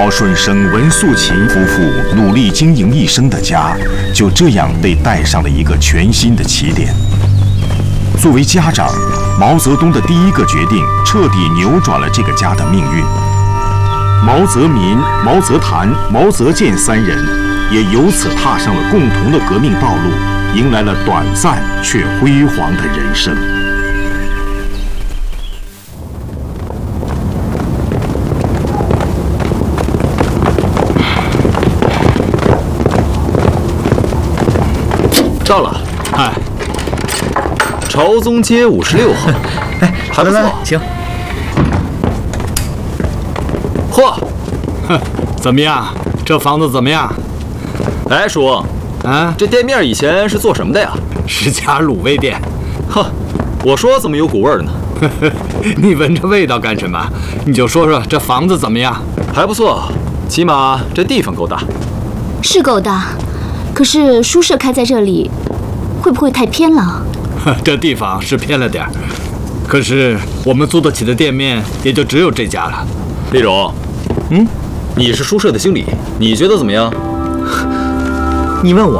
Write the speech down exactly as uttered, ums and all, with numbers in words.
毛顺生、文素琴夫妇努力经营一生的家，就这样被带上了一个全新的起点。作为家长，毛泽东的第一个决定彻底扭转了这个家的命运。毛泽民、毛泽谭、毛泽建三人也由此踏上了共同的革命道路，迎来了短暂却辉煌的人生。 到了， 哎， 朝宗街五十六号。 哎， 还不错， 行。 嚯， 哼，怎么样？这房子怎么样？ 哎，叔， 啊， 这店面以前是做什么的呀？ 是家卤味店。 呵，我说怎么有股味儿呢？ 你闻着味道干什么？你就说说这房子怎么样？ 还不错，起码这地方够大。 是够大，可是书社开在这里，会不会太偏了？ 这地方是偏了点儿，可是我们租得起的店面也就只有这家了。 李荣， 嗯， 你是书社的经理，你觉得怎么样？ 你问我